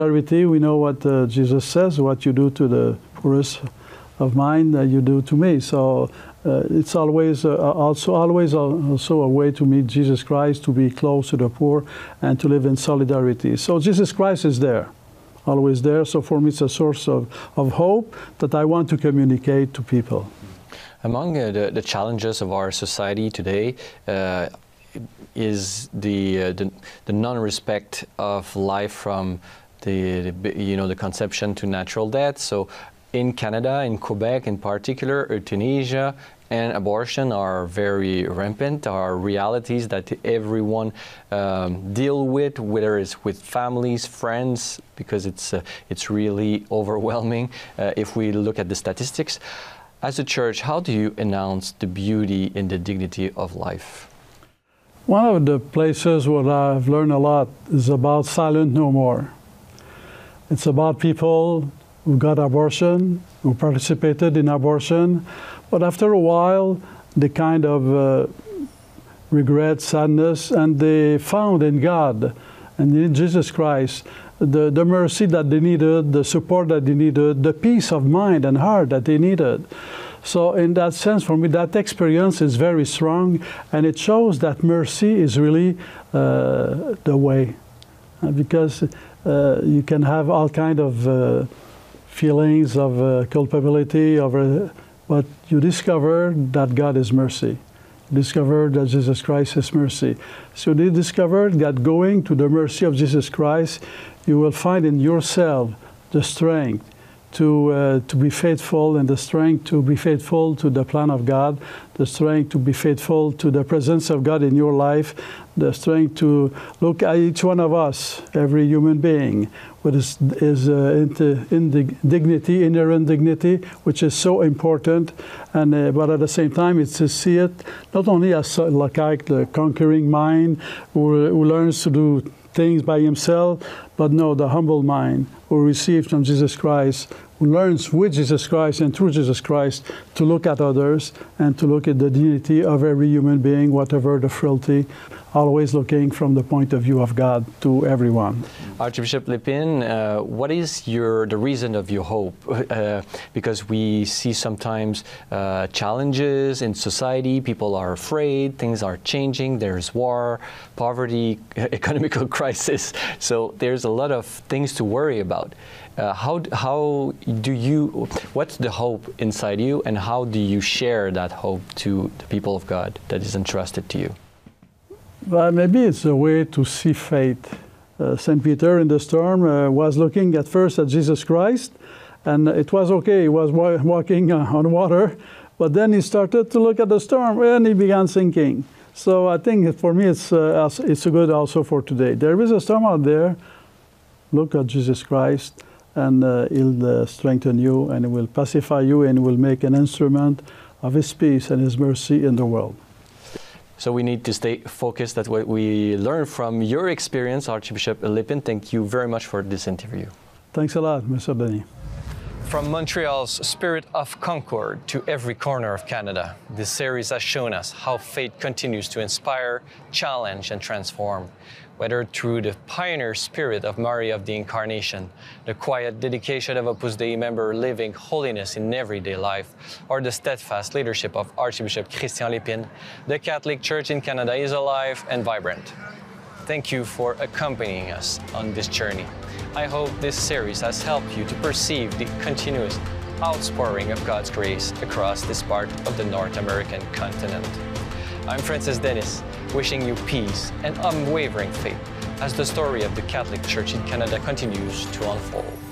Charity, we know what Jesus says, what you do to the poorest of mine, you do to me. So it's always also a way to meet Jesus Christ, to be close to the poor, and to live in solidarity. So Jesus Christ is there, always there. So for me, it's a source of hope that I want to communicate to people. Among the challenges of our society today is the non-respect of life from the conception to natural death. So in Canada, in Quebec in particular, euthanasia and abortion are very rampant, are realities that everyone deal with, whether it's with families, friends, because it's really overwhelming if we look at the statistics. As a church, how do you announce the beauty and the dignity of life? One of the places where I've learned a lot is about Silent No More. It's about people who got abortion, who participated in abortion, but after a while, they kind of regret, sadness, and they found in God and in Jesus Christ the mercy that they needed, the support that they needed, the peace of mind and heart that they needed. So in that sense, for me, that experience is very strong, and it shows that mercy is really the way. Because you can have all kind of feelings of culpability, but you discover that God is mercy. Discover that Jesus Christ is mercy. So they discovered that going to the mercy of Jesus Christ, you will find in yourself the strength to be faithful, and the strength to be faithful to the plan of God, the strength to be faithful to the presence of God in your life, the strength to look at each one of us, every human being, with his dignity, inherent dignity, which is so important, and but at the same time, it's to see it not only as like the conquering mind who learns to do things by himself, but no, the humble mind who receives from Jesus Christ, who learns with Jesus Christ and through Jesus Christ to look at others and to look at the dignity of every human being, whatever the frailty, always looking from the point of view of God to everyone. Archbishop Lépine, what is the reason of your hope? Because we see sometimes challenges in society, people are afraid, things are changing, there's war, poverty, economical crisis, so there's a lot of things to worry about. What's the hope inside you, and how do you share that hope to the people of God that is entrusted to you? Well, maybe it's a way to see faith. St. Peter in the storm was looking at first at Jesus Christ, and it was okay, he was walking on water, but then he started to look at the storm and he began sinking. So I think for me it's a good also for today. There is a storm out there, look at Jesus Christ, and he'll strengthen you, and he will pacify you, and he will make an instrument of his peace and his mercy in the world. So we need to stay focused. That's what we learned from your experience, Archbishop Lépine. Thank you very much for this interview. Thanks a lot, Mr. Denis. From Montreal's Spirit of Concord to every corner of Canada, this series has shown us how faith continues to inspire, challenge, and transform. Whether through the pioneer spirit of Mary of the Incarnation, the quiet dedication of Opus Dei member living holiness in everyday life, or the steadfast leadership of Archbishop Christian Lépine, the Catholic Church in Canada is alive and vibrant. Thank you for accompanying us on this journey. I hope this series has helped you to perceive the continuous outpouring of God's grace across this part of the North American continent. I'm Francis Denis, wishing you peace and unwavering faith as the story of the Catholic Church in Canada continues to unfold.